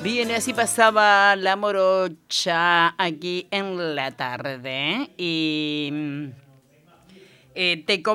Bien, así pasaba la morocha aquí en la tarde. Y te